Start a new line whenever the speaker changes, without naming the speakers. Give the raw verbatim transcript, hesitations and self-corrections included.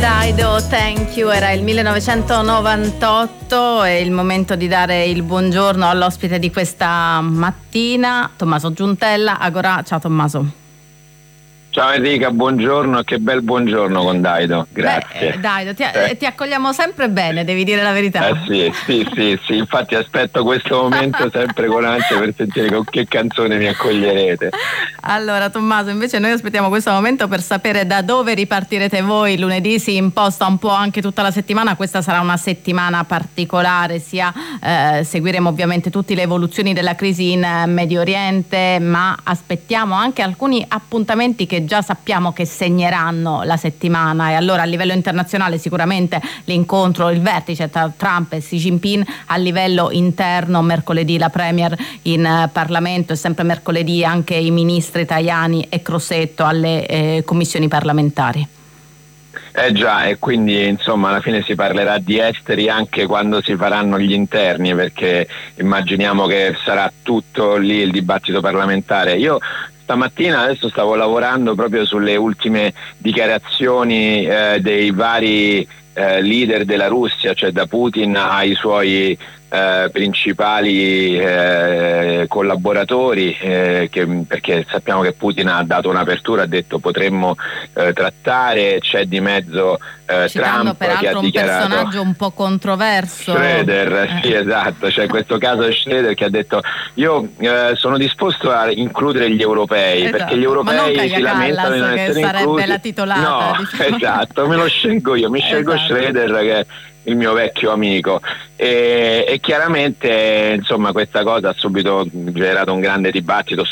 Dido, Thank You, era il millenovecentonovantotto, è il momento di dare il buongiorno all'ospite di questa mattina, Tommaso Giuntella, Agorà. Ciao Tommaso.
Ciao Enrica, buongiorno, che bel buongiorno con Daido, grazie.
Beh, Daido, ti,
eh.
ti accogliamo sempre bene, devi dire la verità.
Eh sì, sì, sì, sì, infatti aspetto questo momento sempre con ansia per sentire con che canzone mi accoglierete.
Allora Tommaso, invece noi aspettiamo questo momento per sapere da dove ripartirete voi. Lunedì si imposta un po' anche tutta la settimana, questa sarà una settimana particolare, sia eh, seguiremo ovviamente tutte le evoluzioni della crisi in Medio Oriente, ma aspettiamo anche alcuni appuntamenti che già sappiamo che segneranno la settimana. E allora a livello internazionale sicuramente l'incontro, il vertice tra Trump e Xi Jinping, a livello interno mercoledì la Premier in Parlamento e sempre mercoledì anche i ministri Tajani e Crosetto alle eh, commissioni parlamentari.
Eh già, e quindi insomma alla fine si parlerà di esteri anche quando si faranno gli interni, perché immaginiamo che sarà tutto lì il dibattito parlamentare. Io stamattina adesso stavo lavorando proprio sulle ultime dichiarazioni eh, dei vari eh, leader della Russia, cioè da Putin ai suoi eh, principali eh, collaboratori, eh, che, perché sappiamo che Putin ha dato un'apertura, ha detto potremmo eh, trattare, c'è di mezzo eh, Trump
peraltro
che ha dichiarato
un personaggio un po' controverso.
Schroeder,
eh.
sì esatto, c'è questo caso Schroeder che ha detto io eh, sono disposto a includere gli europei,
esatto,
perché gli europei si lamentano di non
che
essere
sarebbe
inclusi.
La titolata,
no,
diciamo.
Esatto, me lo scelgo io, mi scelgo
esatto.
Schroeder che è il mio vecchio amico e, e chiaramente insomma questa cosa ha subito generato un grande dibattito